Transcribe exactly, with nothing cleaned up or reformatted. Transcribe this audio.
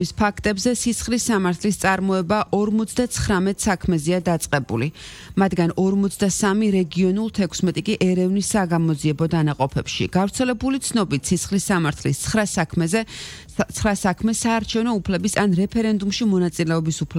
ფაქტებზე სისხლის სამართლის წარმოება ორმოცდაცხრამეტ საქმეზეა დაწყებული. მათგან ორმოცდასამი რეგიონულ, თექვსმეტი კი ერევნის საგამოძიებო დანაყოფებში. გავრცელებული ცნობით სისხლის სამართლის ცხრა საქმეზე ცხრა საქმე საარჩევნო უფლების ან რეფერენდუმში მონაწილეობის უფლება